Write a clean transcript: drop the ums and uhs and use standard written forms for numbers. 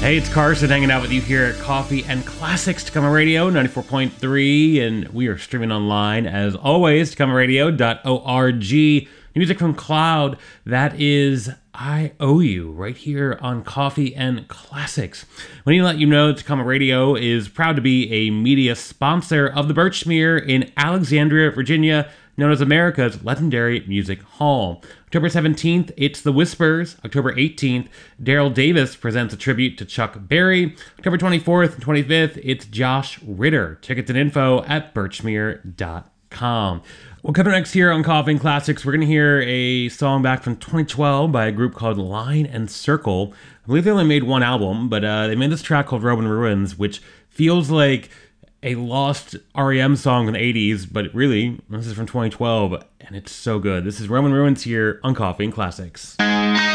Hey, it's Carson hanging out with you here at Coffee and Classics, Tacoma Radio 94.3, and we are streaming online as always, tacomaradio.org. Music from Cloud, that is I Owe You, right here on Coffee and Classics. We need to let you know Tacoma Radio is proud to be a media sponsor of the Birchmere in Alexandria, Virginia, known as America's legendary music hall. October 17th, it's The Whispers. October 18th, Daryl Davis presents a tribute to Chuck Berry. October 24th and 25th, it's Josh Ritter. Tickets and info at birchmere.com. Well, coming next here on Coffee and Classics, we're going to hear a song back from 2012 by a group called Line and Circle. I believe they only made one album, but they made this track called Roman Ruins, which feels like a lost REM song from the 80s, but really, this is from 2012, and it's so good. This is Roman Ruins here on Coffee and Classics.